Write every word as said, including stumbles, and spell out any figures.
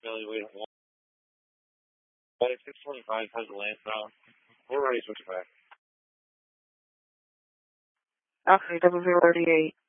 Billy, wait one. But it's six twenty-five, has the land now. We're ready to switch back. Okay, double zero thirty-eight.